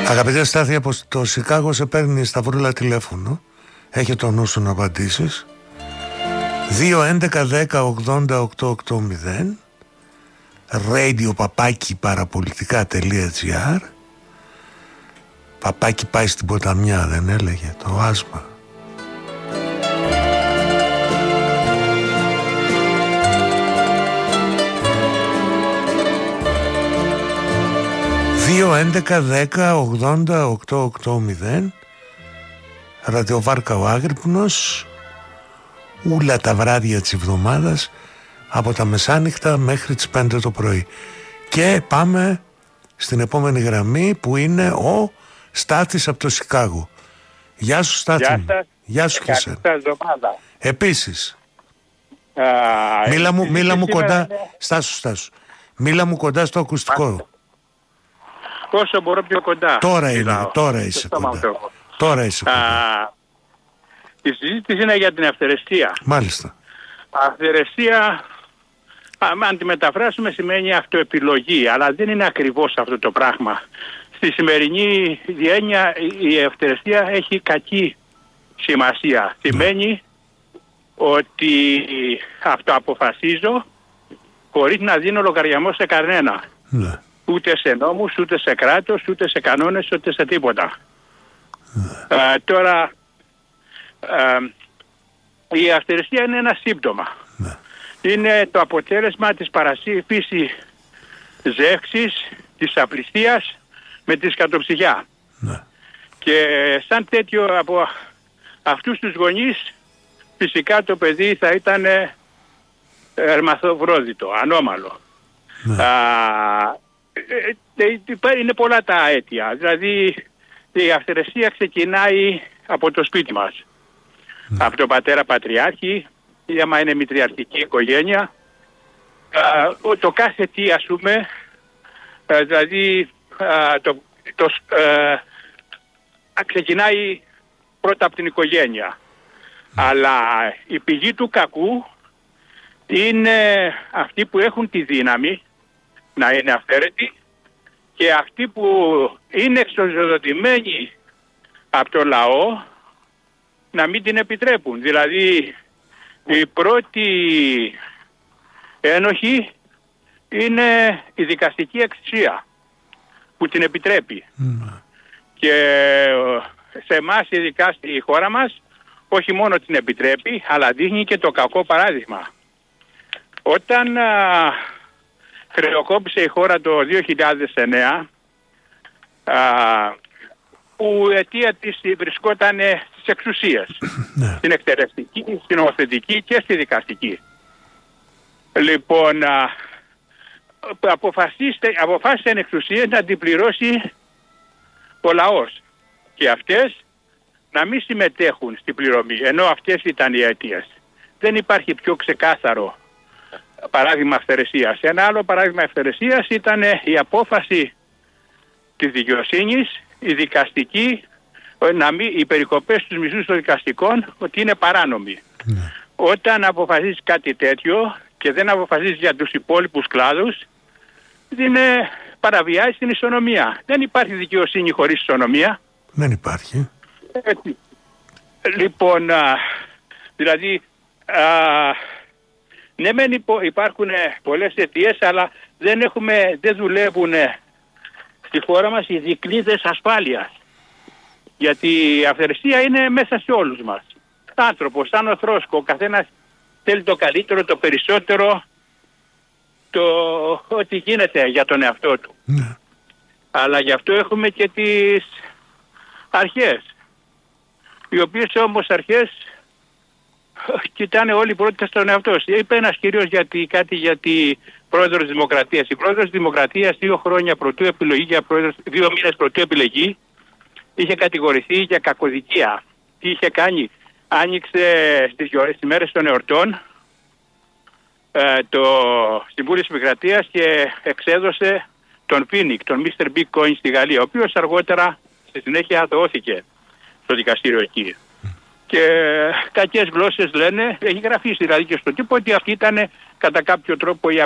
Αγαπητέ Στάθη, από το Σικάγο σε παίρνει η Σταυρούλα τηλέφωνο. Έχει το νου σου να απαντήσεις. 2-11-10-80-880 radio@parapolitica.gr. Παπάκι πάει στην ποταμιά, δεν έλεγε το άσμα. ...2, 11, 10, 80, 880... ραδιοβάρκα ο Άγρυπνος... ...ούλα τα βράδια της εβδομάδας... ...από τα μεσάνυχτα μέχρι τις 5 το πρωί... ...και πάμε στην επόμενη γραμμή... ...που είναι ο Στάθης από το Σικάγο. Γεια σου Στάθη. Γεια σου και εσένα. Επίσης. Μίλα μου κοντά... Στάσου. Μίλα μου κοντά στο ακουστικό. Όσο μπορώ πιο κοντά. Τώρα είσαι κοντά. Η συζήτηση είναι για την αυθαιρεσία. Μάλιστα. Αυθαιρεσία, αν τη μεταφράσουμε, σημαίνει αυτοεπιλογή, αλλά δεν είναι ακριβώς αυτό το πράγμα. Στη σημερινή διέννοια η αυθαιρεσία έχει κακή σημασία. Σημαίνει ότι αυτοαποφασίζω χωρίς να δίνω λογαριασμό σε κανένα. Ναι. Ούτε σε νόμους, ούτε σε κράτος, ούτε σε κανόνες, ούτε σε τίποτα. Τώρα, η αυθαιρεσία είναι ένα σύμπτωμα. Είναι το αποτέλεσμα της παρασύφησης ζεύξης, της απληστίας με τη σκατοψυχιά. Και σαν τέτοιο από αυτούς τους γονείς, φυσικά το παιδί θα ήταν ερμαθοβρόδιτο, ανώμαλο. Είναι πολλά τα αίτια. Δηλαδή η αυθαιρεσία ξεκινάει από το σπίτι μας. Από τον πατέρα πατριάρχη, ή άμα είναι μητριαρχική οικογένεια, το κάθε τι, ας πούμε, δηλαδή ξεκινάει πρώτα από την οικογένεια. Αλλά η πηγή του κακού είναι αυτοί που έχουν τη δύναμη να είναι αυθαίρετοι και αυτοί που είναι εξοδοτημένοι από το λαό να μην την επιτρέπουν. Δηλαδή η πρώτη ένοχη είναι η δικαστική εξουσία που την επιτρέπει. Και σε εμάς, ειδικά στη χώρα μας, όχι μόνο την επιτρέπει, αλλά δείχνει και το κακό παράδειγμα. Όταν χρεοκόπησε η χώρα το 2009, που η αιτία της βρισκόταν στις εξουσίες, στην εκτελεστική, στην νομοθετική και στη δικαστική. Λοιπόν, αποφάσισε η εξουσία να την πληρώσει ο λαός και αυτές να μην συμμετέχουν στην πληρωμή, ενώ αυτές ήταν οι αιτίες. Δεν υπάρχει πιο ξεκάθαρο παράδειγμα αυθαιρεσίας. Ένα άλλο παράδειγμα αυθαιρεσίας ήταν η απόφαση της δικαιοσύνης, η δικαστική, οι περικοπές στους μισθούς των δικαστικών, ότι είναι παράνομοι. Όταν αποφασίζεις κάτι τέτοιο και δεν αποφασίζεις για τους υπόλοιπους κλάδους, παραβιάζει την ισονομία. Δεν υπάρχει δικαιοσύνη χωρίς ισονομία. Δεν υπάρχει. Έτσι. Λοιπόν, δηλαδή, ναι μεν υπάρχουν πολλές αιτίες, αλλά δεν δουλεύουν στη χώρα μας οι δικλείδες ασφάλειας. Γιατί η αυθαιρεσία είναι μέσα σε όλους μας. Άνθρωπος, σαν ο θρόσκο, ο καθένας θέλει το καλύτερο, το περισσότερο, ό,τι γίνεται για τον εαυτό του. Αλλά γι' αυτό έχουμε και τις αρχές, οι οποίες όμως αρχές κοιτάνε όλοι πρώτα στον εαυτό. Είπε ένας κύριος κάτι για τη πρόεδρος της Δημοκρατίας. Η πρόεδρος της Δημοκρατίας 2 χρόνια πρωτού επιλογή για πρόεδρος, 2 μήνες πρωτού επιλεγή, είχε κατηγορηθεί για κακοδικία. Τι είχε κάνει? Άνοιξε στις μέρες των εορτών το Συμβούλιο της Επικρατείας και εξέδωσε τον Φίνικ, τον Mr. Bitcoin στη Γαλλία, ο οποίος αργότερα στη συνέχεια δόθηκε στο δικαστήριο εκεί. Και κακές γλώσσες λένε, έχει γραφεί δηλαδή και στον τύπο, ότι αυτή ήταν κατά κάποιο τρόπο η